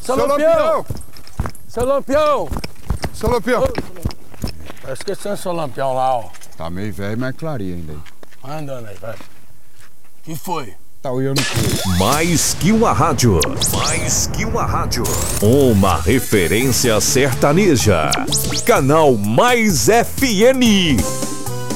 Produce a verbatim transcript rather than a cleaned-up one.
Seu Lampião! Seu Lampião! Seu Lampião! Tá esquecendo seu Lampião lá, ó. Tá meio velho, mas clarinho ainda aí. Vai andando aí, vai. Que foi? Tá olhando tudo. Mais que uma rádio. Mais que uma rádio. Uma referência sertaneja. Canal Mais F M.